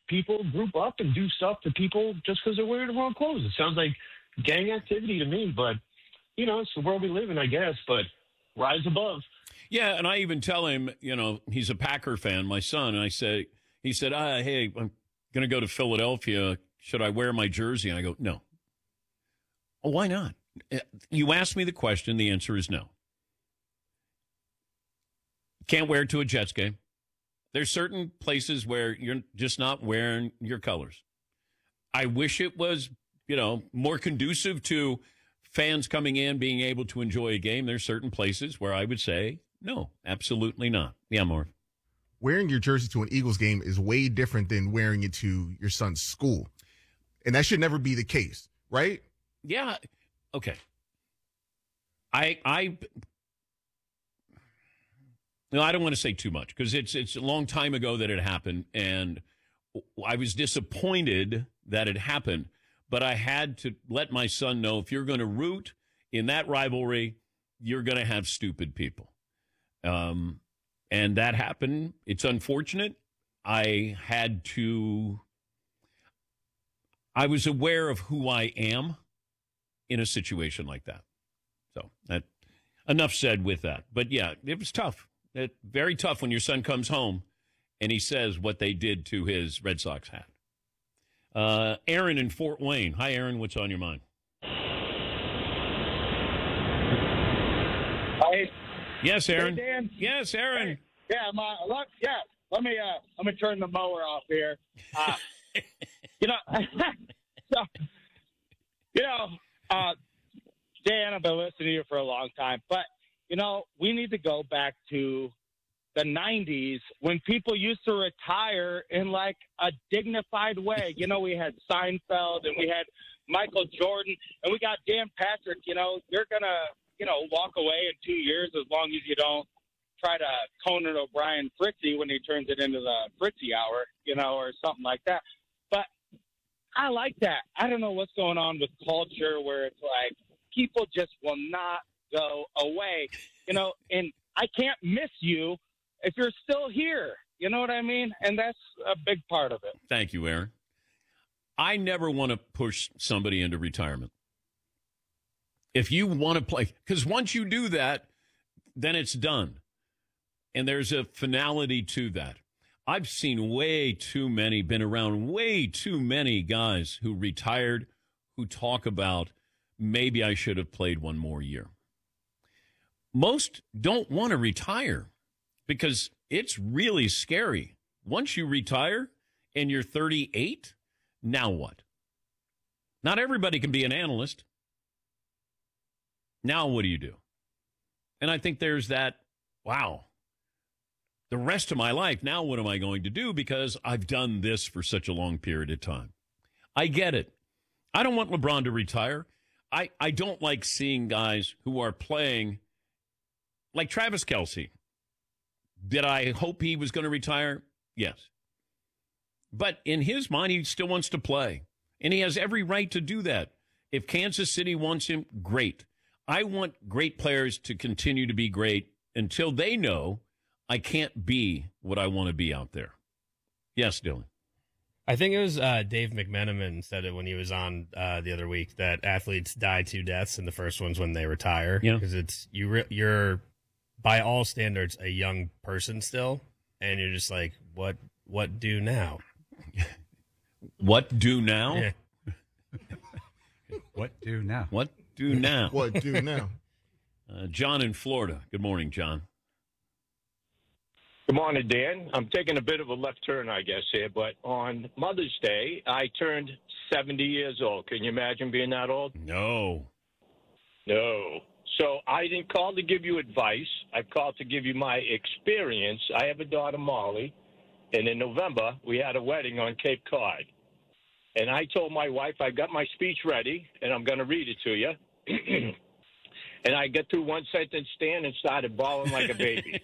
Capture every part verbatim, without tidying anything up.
people group up and do stuff to people just because they're wearing the wrong clothes. It sounds like gang activity to me, but, you know, it's the world we live in, I guess, but rise above. Yeah, and I even tell him, you know, he's a Packer fan, my son, and I say, he said, ah, hey, I'm going to go to Philadelphia. Should I wear my jersey? And I go, no. Oh, why not? You asked me the question. The answer is no. Can't wear it to a Jets game. There's certain places where you're just not wearing your colors. I wish it was, you know, more conducive to fans coming in, being able to enjoy a game. There's certain places where I would say, no, absolutely not. Yeah, more. Wearing your jersey to an Eagles game is way different than wearing it to your son's school. And that should never be the case, right? Yeah. Okay. I, I, no, I don't want to say too much because it's, it's a long time ago that it happened. And I was disappointed that it happened, but I had to let my son know if you're going to root in that rivalry, you're going to have stupid people. Um, and that happened. It's unfortunate. I had to, I was aware of who I am in a situation like that. So that enough said with that. But yeah, it was tough. It, very tough when your son comes home and he says what they did to his Red Sox hat. Uh, Aaron in Fort Wayne. Hi, Aaron. What's on your mind? Hi. Yes, Aaron. Hey, Dan. Yes, Aaron. Hey. Yeah, my look. Yeah, let me. Uh, let me turn the mower off here. Uh, you know, so, you know, uh, Dan, I've been listening to you for a long time, but you know, we need to go back to the nineties when people used to retire in like a dignified way. You know, we had Seinfeld and we had Michael Jordan and we got Dan Patrick. You know, you're going to, you know, walk away in two years as long as you don't try to Conan O'Brien Fritzy when he turns it into the Fritzy hour, you know, or something like that. But I like that. I don't know what's going on with culture where it's like people just will not go away, you know, and I can't miss you if you're still here. You know what I mean? And that's a big part of it. Thank you, Aaron. I never want to push somebody into retirement. If you want to play, because once you do that, then it's done. And there's a finality to that. I've seen way too many, been around way too many guys who retired who talk about maybe I should have played one more year. Most don't want to retire because it's really scary. Once you retire and you're thirty-eight, now what? Not everybody can be an analyst. Now what do you do? And I think there's that, wow, the rest of my life, now what am I going to do? Because I've done this for such a long period of time. I get it. I don't want LeBron to retire. I, I don't like seeing guys who are playing like Travis Kelce. Did I hope he was going to retire? Yes. But in his mind, he still wants to play. And he has every right to do that. If Kansas City wants him, great. I want great players to continue to be great until they know I can't be what I want to be out there. Yes, Dylan. I think it was uh, Dave McMenamin said it when he was on uh, the other week that athletes die two deaths, and the first one's when they retire. Yeah, because it's you. Re- you're by all standards a young person still, and you're just like, what? What do now? What do now? Yeah. What do now? What do now? What do now? Uh, John in Florida. Good morning, John. Good morning, Dan. I'm taking a bit of a left turn, I guess, here, but on Mother's Day, I turned seventy years old. Can you imagine being that old? No. No. So I didn't call to give you advice. I called to give you my experience. I have a daughter, Molly, and in November, we had a wedding on Cape Cod. And I told my wife I got my speech ready, and I'm going to read it to you. And I got through one sentence, Stan, and started bawling like a baby.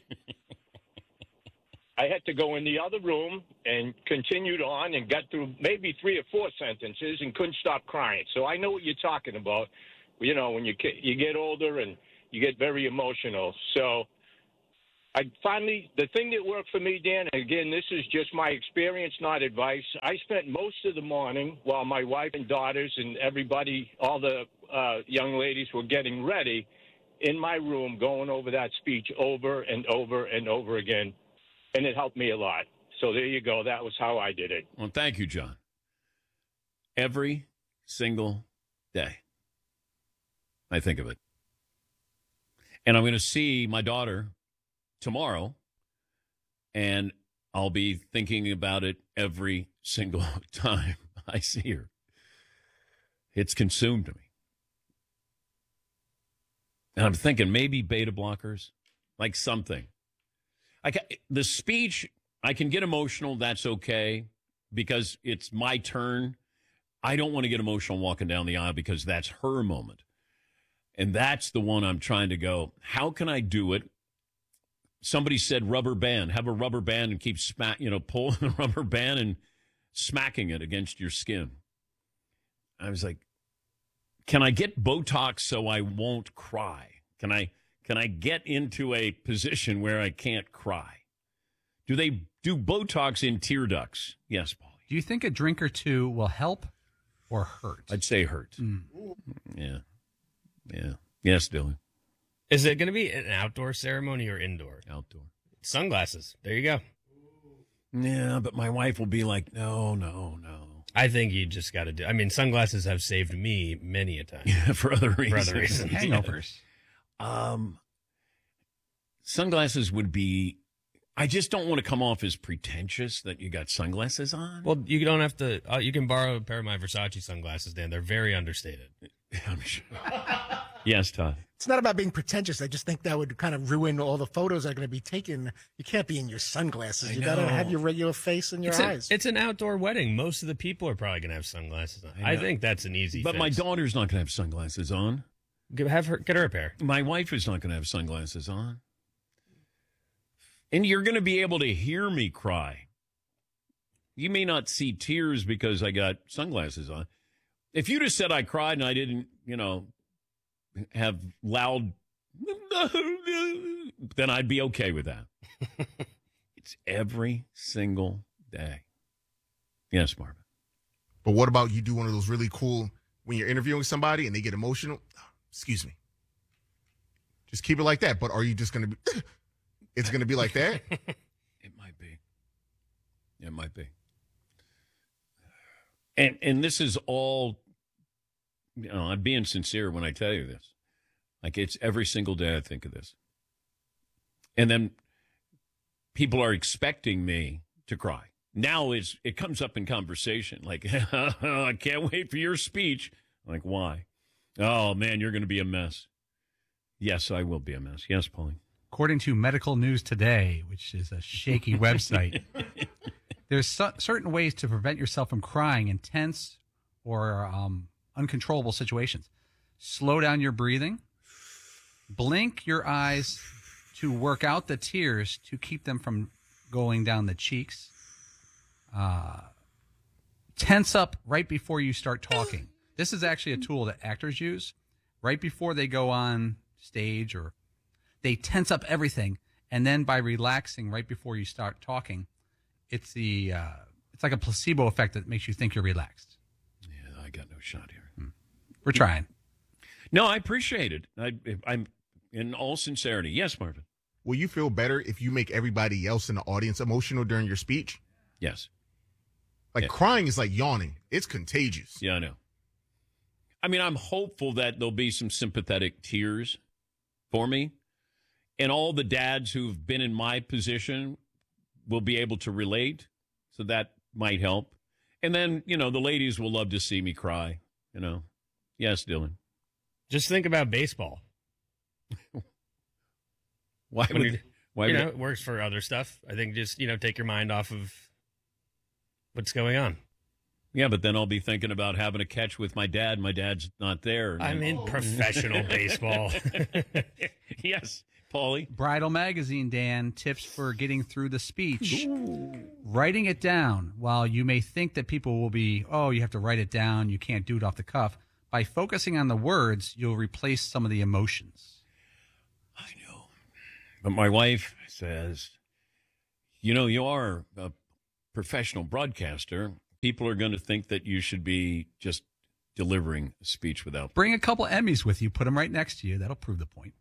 I had to go in the other room and continued on and got through maybe three or four sentences and couldn't stop crying. So I know what you're talking about, you know, when you you get older and you get very emotional. So I finally, the thing that worked for me, Dan, and again, this is just my experience, not advice. I spent most of the morning while my wife and daughters and everybody, all the uh, young ladies were getting ready in my room going over that speech over and over and over again, and it helped me a lot. So there you go. That was how I did it. Well, thank you, John. Every single day, I think of it. And I'm going to see my daughter tomorrow, and I'll be thinking about it every single time I see her. It's consumed me. And I'm thinking maybe beta blockers, like something. I ca- the speech, I can get emotional. That's okay because it's my turn. I don't want to get emotional walking down the aisle because that's her moment. And that's the one I'm trying to go, how can I do it? Somebody said rubber band. Have a rubber band and keep smack, you know, pulling the rubber band and smacking it against your skin. I was like, can I get Botox so I won't cry? Can I can I get into a position where I can't cry? Do they do Botox in tear ducts? Yes, Paul. Do you think a drink or two will help or hurt? I'd say hurt. Mm. Yeah. Yeah. Yes, Dylan. Is it going to be an outdoor ceremony or indoor? Outdoor. Sunglasses. There you go. Yeah, but my wife will be like, no, no, no. I think you just got to do. I mean, sunglasses have saved me many a time. Yeah, for other reasons. For other reasons. Hangovers. Um, sunglasses would be. I just don't want to come off as pretentious that you got sunglasses on. Well, you don't have to. Uh, you can borrow a pair of my Versace sunglasses, Dan. They're very understated. I'm sure. Yes, Todd. It's not about being pretentious. I just think that would kind of ruin all the photos that are going to be taken. You can't be in your sunglasses. I You got to know. have your regular face and your It's, a- eyes. it's an outdoor wedding. Most of the people are probably going to have sunglasses on. I I, know. think that's an easy. But fix. my daughter's not going to have sunglasses on. Give- have her get her a pair. My wife is not going to have sunglasses on. And you're going to be able to hear me cry. You may not see tears because I got sunglasses on. If you'd have said I cried and I didn't, you know, have loud, then I'd be okay with that. It's every single day. Yes, Marvin. But what about you do one of those really cool, when you're interviewing somebody and they get emotional, excuse me. Just keep it like that. But are you just going to be, it's going to be like that? It might be. It might be. And and this is all, you know, I'm being sincere when I tell you this. Like, it's every single day I think of this. And then people are expecting me to cry. Now is it comes up in conversation. Like, I can't wait for your speech. Like, why? Oh, man, you're going to be a mess. Yes, I will be a mess. Yes, Pauline. According to Medical News Today, which is a shaky website, there's su- certain ways to prevent yourself from crying in tense or um, uncontrollable situations. Slow down your breathing. Blink your eyes to work out the tears to keep them from going down the cheeks. Uh, tense up right before you start talking. This is actually a tool that actors use right before they go on stage, or they tense up everything, and then by relaxing right before you start talking, it's the uh, it's like a placebo effect that makes you think you're relaxed. Yeah, I got no shot here. We're trying. No, I appreciate it. I, I'm in all sincerity. Yes, Marvin. Will you feel better if you make everybody else in the audience emotional during your speech? Yes. Like Yeah. crying is like yawning. It's contagious. Yeah, I know. I mean, I'm hopeful that there'll be some sympathetic tears for me. And all the dads who've been in my position will be able to relate. So that might help. And then, you know, the ladies will love to see me cry, you know. Yes, Dylan. Just think about baseball. Why When would, you- why you would know, it works for other stuff. I think just, you know, take your mind off of what's going on. Yeah, but then I'll be thinking about having a catch with my dad. My dad's not there. I'm in professional baseball. Yes, Paulie. Bridal Magazine, Dan, tips for getting through the speech. Writing it down. While you may think that people will be, oh, you have to write it down, you can't do it off the cuff. By focusing on the words, you'll replace some of the emotions. I know. But my wife says, you know, you are a professional broadcaster. People are going to think that you should be just delivering a speech without. Bring a couple Emmys with you. Put them right next to you. That'll prove the point.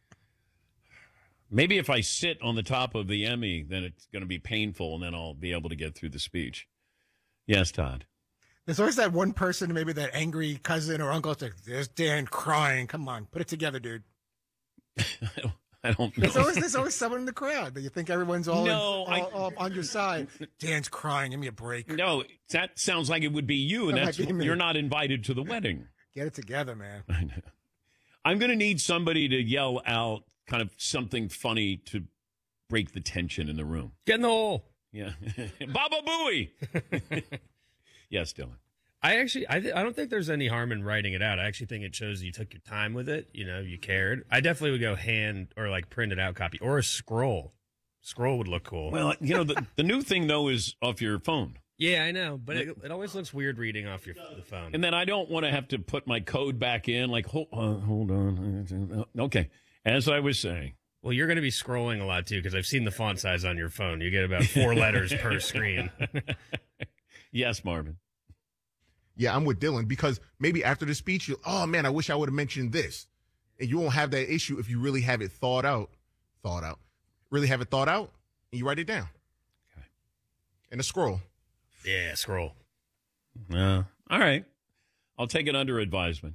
Maybe if I sit on the top of the Emmy, then it's going to be painful, and then I'll be able to get through the speech. Yes, Todd. There's always that one person, maybe that angry cousin or uncle. It's like, there's Dan crying. Come on, put it together, dude. I don't know. There's always, there's always someone in the crowd that you think everyone's all, No, in, I- all, all on your side. Dan's crying. Give me a break. No, that sounds like it would be you, and That that's might be me. you're not invited to the wedding. Get it together, man. I know. I'm going to need somebody to yell out kind of something funny to break the tension in the room. Get in the hole. Yeah. Baba Booey. Yes, Dylan. I actually, I, th- I don't think there's any harm in writing it out. I actually think it shows you took your time with it. You know, you cared. I definitely would go hand or like printed out copy or a scroll. Scroll would look cool. Well, you know, the, the new thing, though, is off your phone. Yeah, I know, but it, it always looks weird reading off your the phone. And then I don't want to have to put my code back in. Like, hold on, hold on. Okay. As I was saying. Well, you're going to be scrolling a lot, too, because I've seen the font size on your phone. You get about four letters per screen. Yes, Marvin. Yeah, I'm with Dylan because maybe after the speech, you'll, oh man, I wish I would have mentioned this. And you won't have that issue if you really have it thought out, thought out, really have it thought out, and you write it down. Okay. And a scroll. Yeah, scroll. Uh, all right. I'll take it under advisement.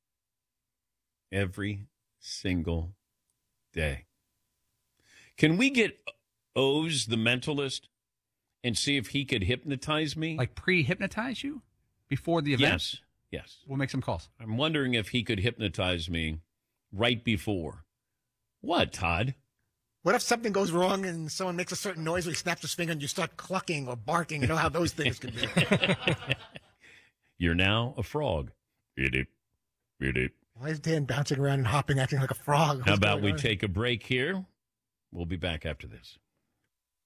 Every single day. Can we get Oz, the mentalist, and see if he could hypnotize me? Like pre-hypnotize you before the event? Yes. Yes. We'll make some calls. I'm wondering if he could hypnotize me right before. What, Todd? What if something goes wrong and someone makes a certain noise, or he snaps his finger and you start clucking or barking? You know how those things can be. You're now a frog. Beep, beep, beep. Why is Dan bouncing around and hopping, acting like a frog? How What's about going we on? take a break here? We'll be back after this.